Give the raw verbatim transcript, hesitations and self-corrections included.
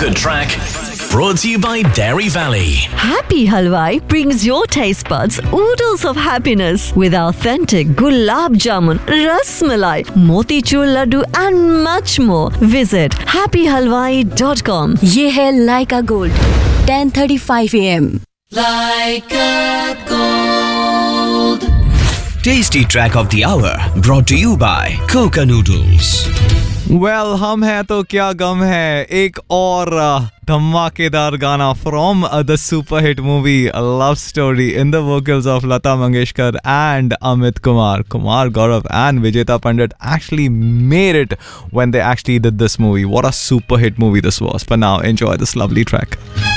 good track. Brought to you by Dairy Valley. Happy Halwai brings your taste buds oodles of happiness with authentic gulab jamun, ras malai, motichur laddu and much more. Visit happy halwai dot com. ये है लाइका gold ten thirty-five a m Laika Gold. Tasty track of the hour. Brought to you by Coca Noodles. Well well, हम हैं तो क्या गम है, एक और धमाकेदार गाना from the super hit movie love story in the vocals of Lata Mangeshkar and Amit Kumar. Kumar Gaurav and Vijeta Pandit actually made it when they actually did this movie. What a super hit movie this was. For now, enjoy this lovely track.